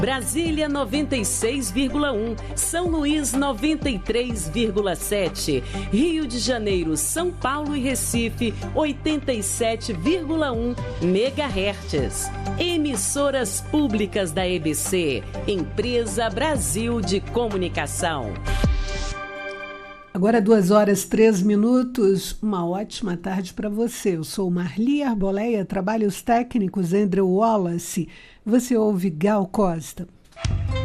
Brasília 96,1, São Luís 93,7, Rio de Janeiro, São Paulo e Recife 87,1 MHz. Emissoras públicas da EBC, Empresa Brasil de Comunicação. Agora 2h03, uma ótima tarde para você. Eu sou Marli Arboleia, trabalhos técnicos Andrew Wallace. Você ouve Gal Costa.